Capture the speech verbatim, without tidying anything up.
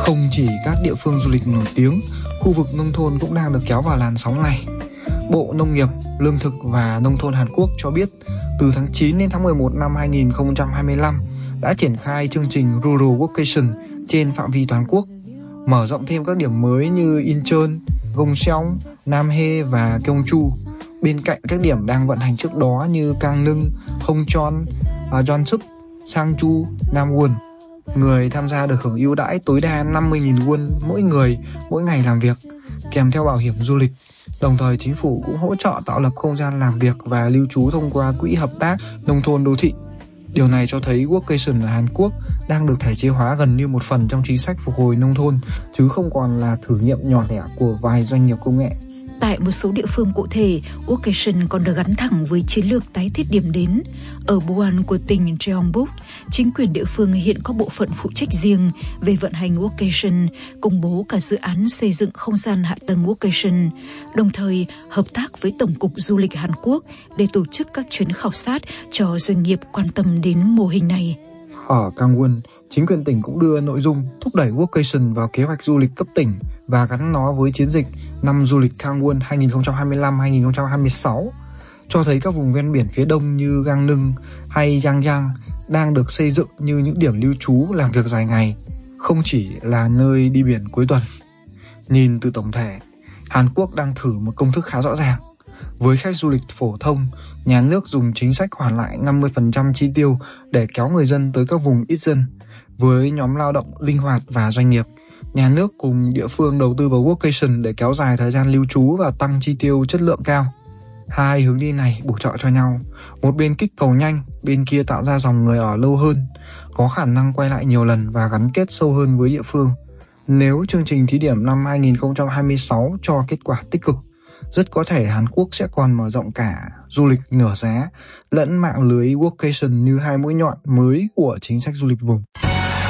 Không chỉ các địa phương du lịch nổi tiếng, khu vực nông thôn cũng đang được kéo vào làn sóng này. Bộ Nông nghiệp, Lương thực và Nông thôn Hàn Quốc cho biết từ tháng chín đến tháng mười một năm hai nghìn không trăm hai mươi lăm đã triển khai chương trình Rural Workation trên phạm vi toàn quốc, mở rộng thêm các điểm mới như Incheon, Gongseong, Namhae và Gyeongju, bên cạnh các điểm đang vận hành trước đó như Gangneung, Hongcheon, Jeonsup, Sangju, Namwon. Người tham gia được hưởng ưu đãi tối đa năm mươi nghìn won mỗi người mỗi ngày làm việc, kèm theo bảo hiểm du lịch. Đồng thời chính phủ cũng hỗ trợ tạo lập không gian làm việc và lưu trú thông qua quỹ hợp tác nông thôn đô thị. Điều này cho thấy workation ở Hàn Quốc đang được thể chế hóa gần như một phần trong chính sách phục hồi nông thôn, chứ không còn là thử nghiệm nhỏ lẻ của vài doanh nghiệp công nghệ. Tại một số địa phương cụ thể, workation còn được gắn thẳng với chiến lược tái thiết điểm đến. Ở Buan của tỉnh Jeonbuk, chính quyền địa phương hiện có bộ phận phụ trách riêng về vận hành workation, công bố cả dự án xây dựng không gian hạ tầng workation, đồng thời hợp tác với Tổng cục Du lịch Hàn Quốc để tổ chức các chuyến khảo sát cho doanh nghiệp quan tâm đến mô hình này. Ở Gangwon, chính quyền tỉnh cũng đưa nội dung thúc đẩy workation vào kế hoạch du lịch cấp tỉnh và gắn nó với chiến dịch năm du lịch Gangwon hai nghìn không trăm hai mươi lăm hai nghìn không trăm hai mươi sáu, cho thấy các vùng ven biển phía đông như Gangneung hay Yangyang đang được xây dựng như những điểm lưu trú làm việc dài ngày, không chỉ là nơi đi biển cuối tuần. Nhìn từ tổng thể, Hàn Quốc đang thử một công thức khá rõ ràng. Với khách du lịch phổ thông, nhà nước dùng chính sách hoàn lại năm mươi phần trăm chi tiêu để kéo người dân tới các vùng ít dân. Với nhóm lao động linh hoạt và doanh nghiệp, nhà nước cùng địa phương đầu tư vào workation để kéo dài thời gian lưu trú và tăng chi tiêu chất lượng cao. Hai hướng đi này bổ trợ cho nhau, một bên kích cầu nhanh, bên kia tạo ra dòng người ở lâu hơn, có khả năng quay lại nhiều lần và gắn kết sâu hơn với địa phương. Nếu chương trình thí điểm năm hai nghìn không trăm hai mươi sáu cho kết quả tích cực, rất có thể Hàn Quốc sẽ còn mở rộng cả du lịch nửa giá lẫn mạng lưới workation như hai mũi nhọn mới của chính sách du lịch vùng.